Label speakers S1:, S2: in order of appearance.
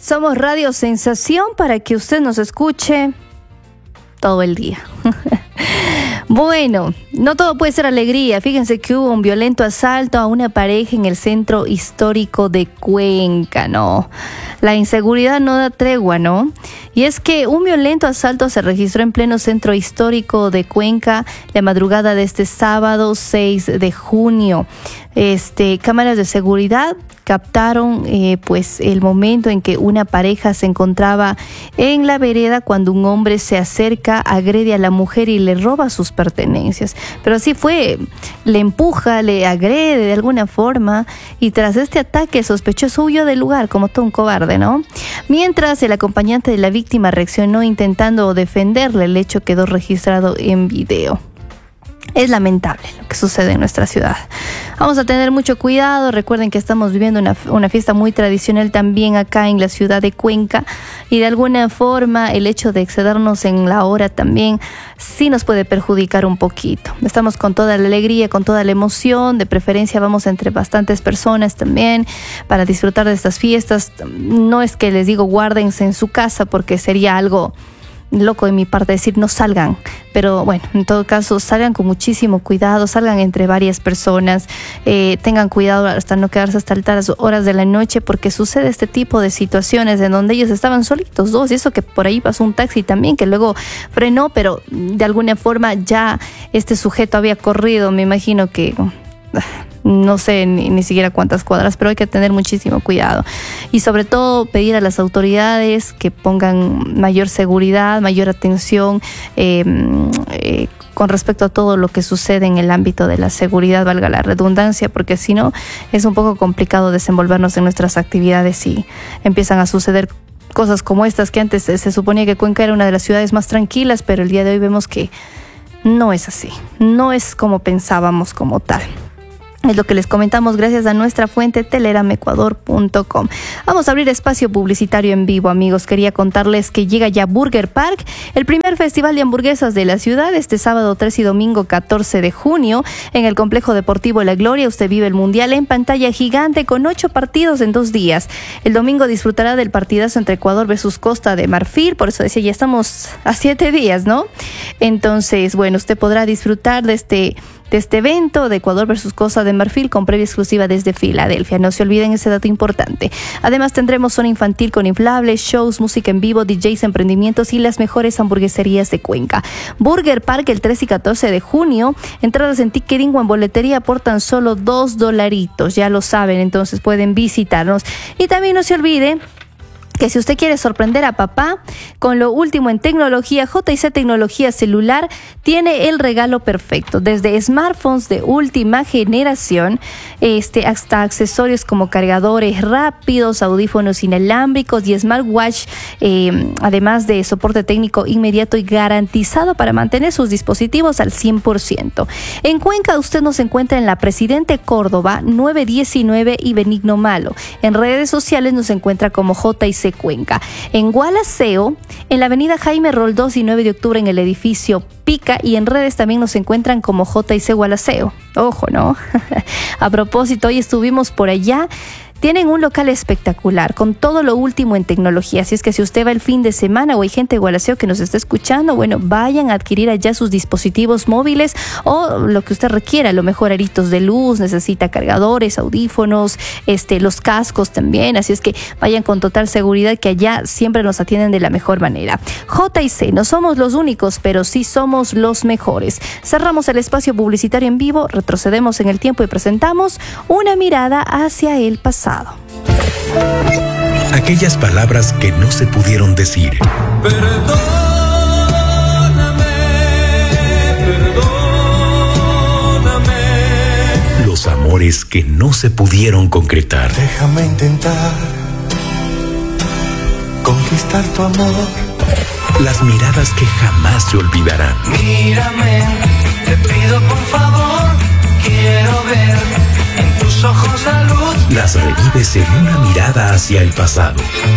S1: Somos Radio Sensación para que usted nos escuche todo el día. Bueno, no todo puede ser alegría. Fíjense que hubo un violento asalto a una pareja en el centro histórico de Cuenca, ¿no? La inseguridad no da tregua, ¿no? Y es que un violento asalto se registró en pleno centro histórico de Cuenca la madrugada de este sábado 6 de junio. Cámaras de seguridad captaron pues el momento en que una pareja se encontraba en la vereda cuando un hombre se acerca, agrede a la mujer y le roba sus pertenencias. Pero así fue, le empuja, le agrede de alguna forma y tras este ataque el sospechoso huyó del lugar como todo un cobarde, ¿no? Mientras el acompañante de la víctima reaccionó intentando defenderle, el hecho quedó registrado en video. Es lamentable lo que sucede en nuestra ciudad. Vamos a tener mucho cuidado. Recuerden que estamos viviendo una fiesta muy tradicional también acá en la ciudad de Cuenca y de alguna forma el hecho de excedernos en la hora también sí nos puede perjudicar un poquito. Estamos con toda la alegría, con toda la emoción. De preferencia vamos entre bastantes personas también para disfrutar de estas fiestas. No es que les digo guárdense en su casa porque sería algo loco de mi parte decir no salgan, pero bueno, en todo caso salgan con muchísimo cuidado, salgan entre varias personas, tengan cuidado hasta no quedarse hasta altas horas de la noche porque sucede este tipo de situaciones en donde ellos estaban solitos dos y eso que por ahí pasó un taxi también que luego frenó, pero de alguna forma ya este sujeto había corrido, me imagino que no sé ni siquiera cuántas cuadras, pero hay que tener muchísimo cuidado y sobre todo pedir a las autoridades que pongan mayor seguridad, mayor atención con respecto a todo lo que sucede en el ámbito de la seguridad, valga la redundancia, porque si no es un poco complicado desenvolvernos en nuestras actividades y empiezan a suceder cosas como estas que antes se suponía que Cuenca era una de las ciudades más tranquilas, pero el día de hoy vemos que no es así, no es como pensábamos como tal. Es lo que les comentamos gracias a nuestra fuente teleramecuador.com. Vamos a abrir espacio publicitario en vivo, amigos. Quería contarles que llega ya Burger Park, el primer festival de hamburguesas de la ciudad, este sábado 3 y domingo 14 de junio en el Complejo Deportivo La Gloria. Usted vive el Mundial en pantalla gigante con 8 partidos en 2 días. El domingo disfrutará del partidazo entre Ecuador versus Costa de Marfil, por eso decía, ya estamos a 7 días, ¿no? Entonces, bueno, usted podrá disfrutar de este evento de Ecuador versus Costa de Marfil con previa exclusiva desde Filadelfia. No se olviden ese dato importante. Además tendremos zona infantil con inflables, shows, música en vivo, DJs, emprendimientos y las mejores hamburgueserías de Cuenca. Burger Park el 13 y 14 de junio. Entradas en ticketing o en boletería por tan solo $2. Ya lo saben, entonces pueden visitarnos. Y también no se olvide que si usted quiere sorprender a papá con lo último en tecnología, JC Tecnología Celular tiene el regalo perfecto. Desde smartphones de última generación hasta accesorios como cargadores rápidos, audífonos inalámbricos y smartwatch, además de soporte técnico inmediato y garantizado para mantener sus dispositivos al 100%. En Cuenca usted nos encuentra en la Presidente Córdoba 919 y Benigno Malo. En redes sociales nos encuentra como JC Cuenca. En Gualaceo, en la avenida Jaime Roldós y 9 de octubre en el edificio Pica, y en redes también nos encuentran como JC Gualaceo. Ojo, ¿no? A propósito, hoy estuvimos por allá. Tienen un local espectacular con todo lo último en tecnología, así es que si usted va el fin de semana o hay gente de Gualaceo que nos está escuchando, bueno, vayan a adquirir allá sus dispositivos móviles o lo que usted requiera, a lo mejor aritos de luz, necesita cargadores, audífonos, los cascos también, así es que vayan con total seguridad que allá siempre nos atienden de la mejor manera. JC, no somos los únicos, pero sí somos los mejores. Cerramos el espacio publicitario en vivo, retrocedemos en el tiempo y presentamos Una mirada hacia el pasado.
S2: Aquellas palabras que no se pudieron decir.
S3: Perdóname.
S2: Los amores que no se pudieron concretar.
S3: Déjame intentar conquistar tu amor.
S2: Las miradas que jamás se olvidarán.
S3: Mírame, te pido por favor, quiero ver en tus ojos la luz.
S2: Las revives en una mirada hacia el pasado.